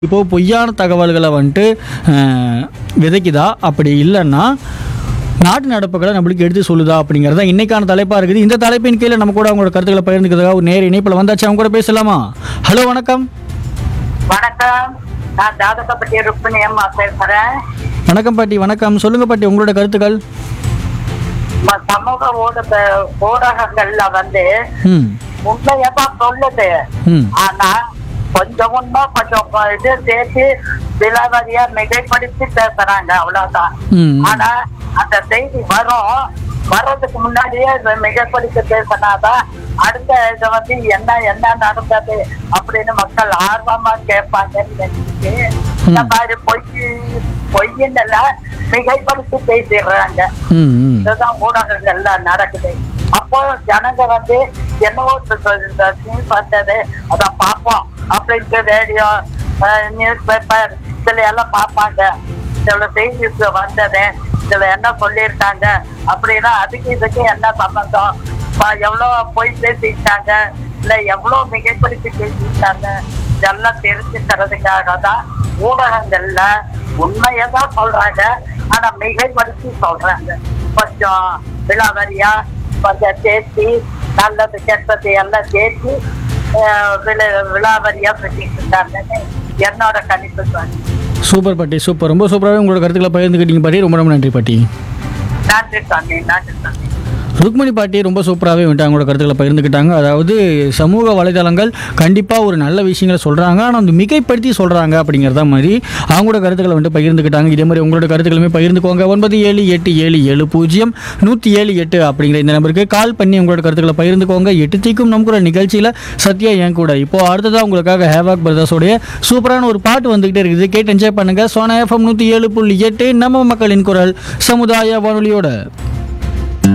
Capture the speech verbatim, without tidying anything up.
இப்போது பொய்யான தகவல்களை வந்துட்டு அஹ், விதைக்குதா? அப்படி இல்லைன்னா நாட்டு நடப்புகளை நம்மளுக்கு எடுத்து சொல்லுதா அப்படிங்கிறதா இன்னைக்கான தலைப்பாக இருக்குது. இந்த தலைப்பின் கீழே நம்ம கூட அவங்களோட கருத்துக்களை பகிர்ந்துக்கிறதுக்காக ஒரு நேர் இணைப்பில் வந்தாச்சு. அவங்க கூட பேசலாமா? ஹலோ, வணக்கம். வணக்கம். நான் ஜாதகப்பட்டி ருக்மிணி அம்மா பேசுறேன். வணக்கம் பாட்டி. வணக்கம். சொல்லுங்க பாட்டி, உங்களோட கருத்துக்கள். நம்ம சமூக ஊடக ஊடகங்கள்ல வந்து ம் உண்மையதான் சொல்லுது. ம் ஆனா கொஞ்சம் உண்மை கொஞ்சம் இது சேர்த்து விலாவரியா மிகைப்படுத்தி பேசுறாங்க, அவ்வளவுதான். ம் ஆனா அந்த செய்தி வரும் வர்றதுக்கு முன்னாடியே இதை மிகைப்படுத்தி பேசினாதான் அடுத்த இதை வந்து என்ன என்ன நடந்தது அப்படின்னு மக்கள் ஆர்வமா கேட்பாங்கன்னு நினைச்சு இந்த மாதிரி பொய் பொய்யின்ல மிகைப்படுத்தி பேசிடுறாங்க. ம் ம் இதுதான் ஊடகங்கள்ல நடக்குது. அப்போ ஜனங்க வந்து என்னவோ நியூஸ் வந்தது அதை பார்ப்போம் அப்படின்ட்டு ரேடியோ நியூஸ் பேப்பர் இதுல எல்லாம் பார்ப்பாங்க. இதுல செய்தி வந்தது, இதுல என்ன சொல்லியிருக்காங்க அப்படின்னா அதுக்கு இதுக்கு என்ன சம்பந்தம், ப- எவ்வளவு பொய் பேசிட்டாங்க இல்ல எவ்வளவு மிகைப்படுத்தி பேசிட்டாங்க, இதெல்லாம் தெரிஞ்சுக்கிறதுக்காக தான் ஊடகங்கள்ல உண்மையதான் சொல்றாங்க. ஆனா மிகைப்படுத்தி சொல்றாங்க. கொஞ்சம் விலாவரியா கொஞ்சம் சேர்த்து நல்லது கெட்டது எல்லாம் சேர்த்து அஹ், விழா விலாவரியா பேசிட்டு இருக்காங்கன்னு என்னோட கணிப்பு தான். சூப்பர் பாட்டி, சூப்பர். ரொம்ப சூப்பராகவே உங்களோட கருத்துக்களை பகிர்ந்துக்கிட்டீங்க பாட்டி. ரொம்ப ரொம்ப நன்றி பாட்டி. நன்றி சாமி, நன்றி சாமி. ருக்மணி பாட்டி ரொம்ப சூப்பராகவே வந்துட்டு அவங்களோட கருத்துக்களை பகிர்ந்துக்கிட்டாங்க. அதாவது சமூக வலைதளங்கள் கண்டிப்பாக ஒரு நல்ல விஷயங்களை சொல்கிறாங்க, ஆனால் அந்த மிகைப்படுத்தி சொல்கிறாங்க அப்படிங்கிறத மாதிரி அவங்களோட கருத்துக்களை வந்துட்டு பகிர்ந்துக்கிட்டாங்க. இதே மாதிரி உங்களோட கருத்துக்களுமே பகிர்ந்துக்கோங்க. ஒன்பது ஏழு எட்டு ஏழு ஏழு பூஜ்ஜியம் நூற்றி ஏழு எட்டு அப்படிங்கிற இந்த நம்பருக்கு கால் பண்ணி உங்களோட கருத்துக்களை பகிர்ந்துக்கோங்க. எட்டு தீக்கும் நம்ம கூட நிகழ்ச்சியில் சத்யா என் கூட. இப்போது அடுத்ததாக உங்களுக்காக ஹேவாக் பிரதர்ஸோடைய சூப்பரான ஒரு பாட்டு வந்துக்கிட்டே இருக்குது. கேட்டு என்ஜாய் பண்ணுங்கள். சோனா எஃப்எம் நூற்றி ஏழு புள்ளி எட்டு நம்ம மக்களின் குரல் சமுதாய வானொலியோட.